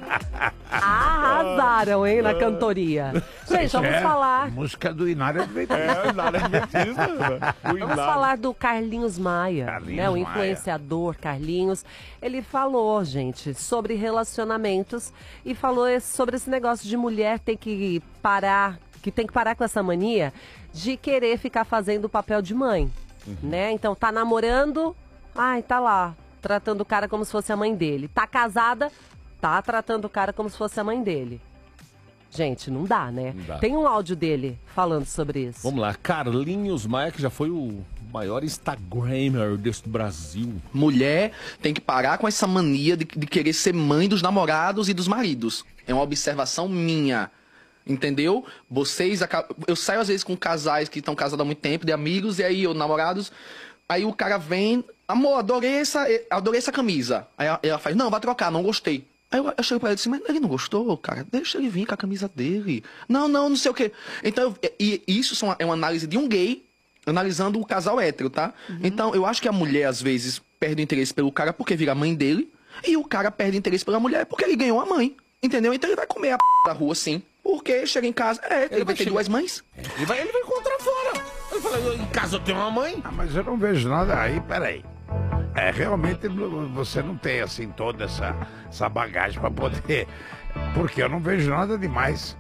Arrasaram, hein, na cantoria. Gente, vamos falar. Música do Inário Adventista. Inário Adventista. Vamos falar do Carlinhos Maia, né? O influenciador Carlinhos. Ele falou, gente, sobre relacionamentos e falou sobre esse negócio de mulher ter que parar, que tem que parar com essa mania de querer ficar fazendo o papel de mãe, né? Então tá namorando, ai, tá lá, tratando o cara como se fosse a mãe dele. Tá casada, tá tratando o cara como se fosse a mãe dele. Gente, não dá, né? Não dá. Tem um áudio dele falando sobre isso. Vamos lá, Carlinhos Maia, que já foi o maior Instagrammer desse Brasil. Mulher tem que parar com essa mania de querer ser mãe dos namorados e dos maridos. É uma observação minha. Entendeu? Eu saio às vezes com casais que estão casados há muito tempo, de amigos, e aí, namorados. Aí o cara vem, amor, adorei essa camisa. Aí ela faz, não, vai trocar, não gostei. Aí eu chego pra ele e disse, mas ele não gostou, cara? Deixa ele vir com a camisa dele. Não sei o quê. Então, isso é uma análise de um gay analisando o casal hétero, tá? Então, eu acho que a mulher, às vezes, perde o interesse pelo cara porque vira mãe dele, e o cara perde interesse pela mulher porque ele ganhou a mãe. Entendeu? Então ele vai comer a da rua, sim. Porque chega em casa, ele vai ter duas mães. Ele vai encontrar fora. Ele fala, em casa eu tenho uma mãe. Mas eu não vejo nada aí, peraí. Realmente você não tem, assim, toda essa bagagem pra poder... Porque eu não vejo nada demais.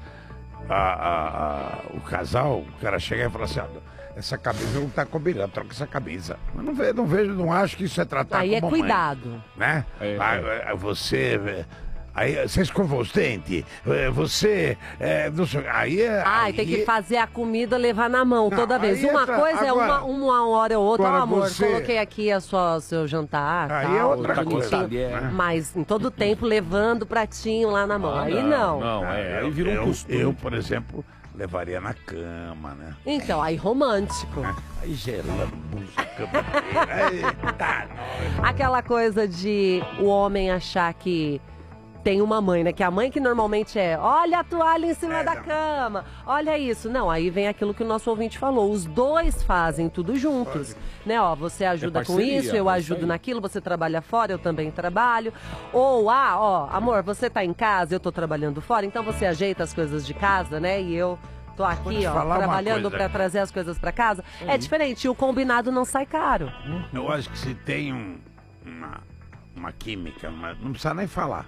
O casal, o cara chega e fala assim, essa camisa não tá combinando, troca essa camisa. Eu não vejo, não acho que isso é tratado aí como é cuidado. mãe, né? Você... Aí você escovou os dentes, você... não sei, aí tem que fazer a comida, levar na mão toda vez. Uma coisa agora, é uma hora ou outra, amor, coloquei aqui seu jantar. Aí tal, é outra coisa. Mas em todo tempo levando o pratinho lá na mão. Aí não. Aí vira um costume. Eu, por exemplo, levaria na cama, né? Então, aí romântico. Aí gelando, bucha, cama. Aquela coisa de o homem achar que tem uma mãe, né? Que a mãe que normalmente olha a toalha em cima da cama, olha isso. Não, aí vem aquilo que o nosso ouvinte falou. Os dois fazem tudo juntos, né? Você ajuda com isso, eu ajudo naquilo, você trabalha fora, eu também trabalho. Ou, amor, você tá em casa, eu tô trabalhando fora, então você ajeita as coisas de casa, né? E eu tô aqui, trabalhando pra trazer as coisas pra casa. É diferente, o combinado não sai caro. Eu acho que se tem uma química, mas não precisa nem falar.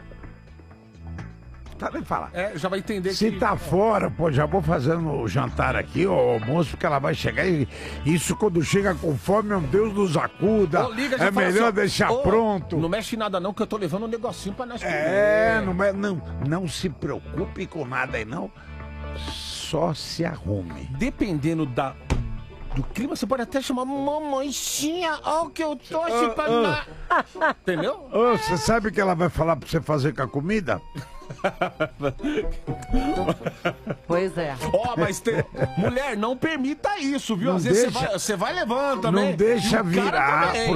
Já vai entender se que... tá fora, já vou fazendo o jantar aqui, o almoço, porque ela vai chegar e isso quando chega com fome, meu Deus nos acuda. É melhor deixar pronto. Não mexe em nada não, que eu tô levando um negocinho pra nós não se preocupe com nada aí não, só se arrume. Dependendo do clima, você pode até chamar mamãezinha, olha o que eu tô chipando. Entendeu? Você sabe o que ela vai falar pra você fazer com a comida? Pois é. Mas mulher, não permita isso, viu? Às vezes você vai levando também. Não deixa virar.